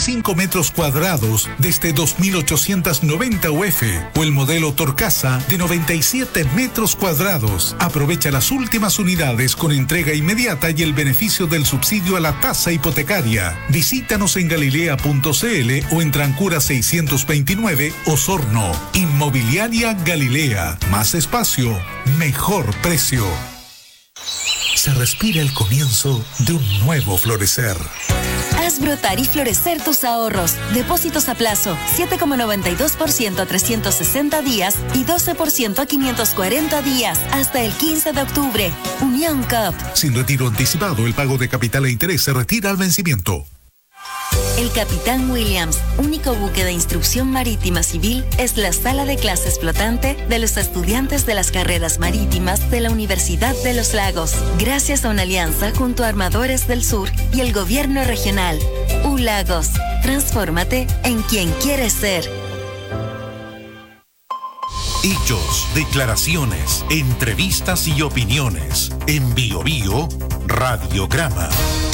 65 metros cuadrados desde 2.890 UF o el modelo Torcasa de 97 metros cuadrados. Aprovecha las últimas unidades con entrega inmediata y el beneficio del subsidio a la tasa hipotecaria. Visítanos en galilea.cl o en Trancura 629, Osorno. Inmobiliaria Galilea. Más espacio, mejor precio. Se respira el comienzo de un nuevo florecer. Haz brotar y florecer tus ahorros. Depósitos a plazo, 7,92% a 360 días y 12% a 540 días. Hasta el 15 de octubre. Unión CUP. Sin retiro anticipado, el pago de capital e interés se retira al vencimiento. El Capitán Williams, único buque de instrucción marítima civil, es la sala de clases flotante de los estudiantes de las carreras marítimas de la Universidad de los Lagos, gracias a una alianza junto a Armadores del Sur y el Gobierno Regional. ULagos, transfórmate en quien quieres ser. Hechos, declaraciones, entrevistas y opiniones. En Bio Bio, Radiograma.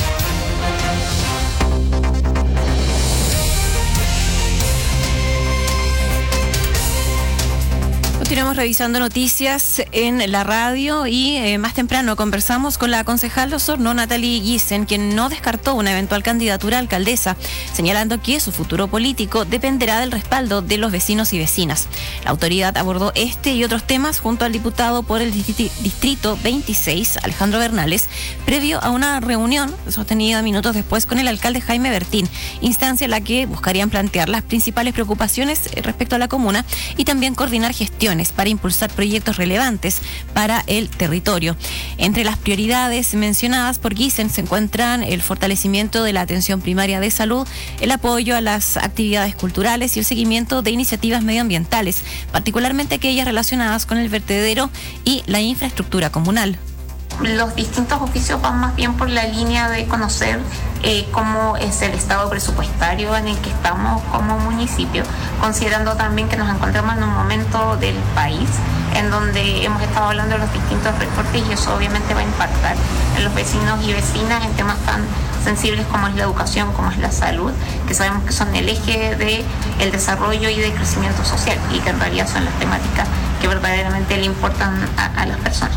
Continuamos revisando noticias en la radio y más temprano conversamos con la concejal de Osorno, Natalie Giesen, quien no descartó una eventual candidatura a alcaldesa, señalando que su futuro político dependerá del respaldo de los vecinos y vecinas. La autoridad abordó este y otros temas junto al diputado por el Distrito 26, Alejandro Bernales, previo a una reunión sostenida minutos después con el alcalde Jaime Bertín, instancia en la que buscarían plantear las principales preocupaciones respecto a la comuna y también coordinar gestiones para impulsar proyectos relevantes para el territorio. Entre las prioridades mencionadas por Giesen se encuentran el fortalecimiento de la atención primaria de salud, el apoyo a las actividades culturales y el seguimiento de iniciativas medioambientales, particularmente aquellas relacionadas con el vertedero y la infraestructura comunal. Los distintos oficios van más bien por la línea de conocer cómo es el estado presupuestario en el que estamos como municipio, considerando también que nos encontramos en un momento del país en donde hemos estado hablando de los distintos recortes y eso obviamente va a impactar en los vecinos y vecinas en temas tan sensibles como es la educación, como es la salud, que sabemos que son el eje del desarrollo y del crecimiento social y que en realidad son las temáticas que verdaderamente le importan a las personas.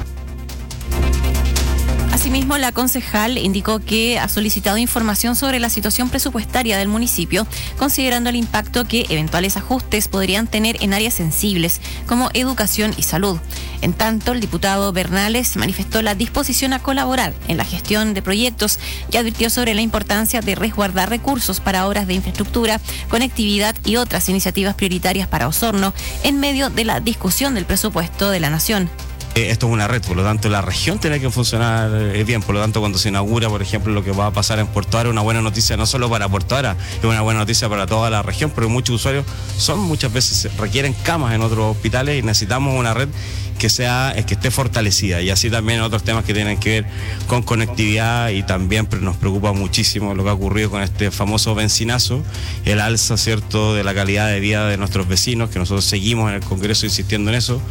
Asimismo, la concejal indicó que ha solicitado información sobre la situación presupuestaria del municipio, considerando el impacto que eventuales ajustes podrían tener en áreas sensibles, como educación y salud. En tanto, el diputado Bernales manifestó la disposición a colaborar en la gestión de proyectos y advirtió sobre la importancia de resguardar recursos para obras de infraestructura, conectividad y otras iniciativas prioritarias para Osorno, en medio de la discusión del presupuesto de la Nación. Esto es una red, por lo tanto la región tiene que funcionar bien, por lo tanto cuando se inaugura, por ejemplo, lo que va a pasar en Puerto Ara, una buena noticia no solo para Puerto Ara, es una buena noticia para toda la región, porque muchos usuarios muchas veces requieren camas en otros hospitales y necesitamos una red que esté fortalecida, y así también otros temas que tienen que ver con conectividad, y también nos preocupa muchísimo lo que ha ocurrido con este famoso bencinazo, el alza, ¿cierto?, de la calidad de vida de nuestros vecinos, que nosotros seguimos en el Congreso insistiendo en eso.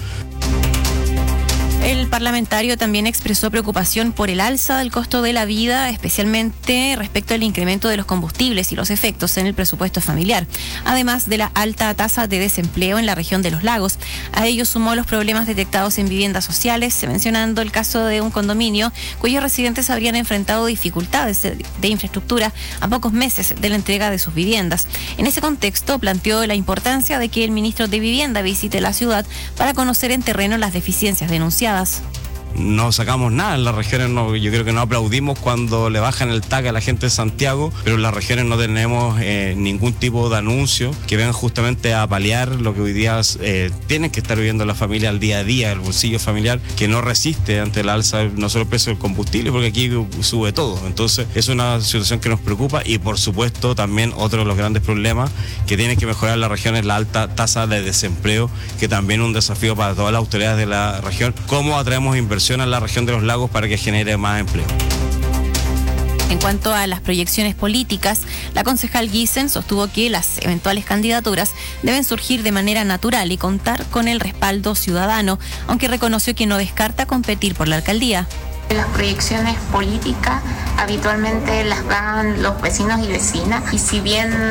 El parlamentario también expresó preocupación por el alza del costo de la vida, especialmente respecto al incremento de los combustibles y los efectos en el presupuesto familiar, además de la alta tasa de desempleo en la región de los lagos. A ello sumó los problemas detectados en viviendas sociales, mencionando el caso de un condominio cuyos residentes habrían enfrentado dificultades de infraestructura a pocos meses de la entrega de sus viviendas. En ese contexto planteó la importancia de que el ministro de Vivienda visite la ciudad para conocer en terreno las deficiencias denunciadas. No sacamos nada en las regiones, yo creo que no aplaudimos cuando le bajan el tag a la gente de Santiago, pero en las regiones no tenemos ningún tipo de anuncio que vengan justamente a paliar lo que hoy día tienen que estar viviendo la familia al día a día, el bolsillo familiar que no resiste ante la alza, no solo el precio del combustible, porque aquí sube todo. Entonces es una situación que nos preocupa, y por supuesto también otro de los grandes problemas que tiene que mejorar la región es la alta tasa de desempleo, que también es un desafío para todas las autoridades de la región. ¿Cómo atraemos inversión a la región de los lagos para que genere más empleo? En cuanto a las proyecciones políticas, la concejal Giesen sostuvo que las eventuales candidaturas deben surgir de manera natural y contar con el respaldo ciudadano, aunque reconoció que no descarta competir por la alcaldía. Las proyecciones políticas habitualmente las dan los vecinos y vecinas, y si bien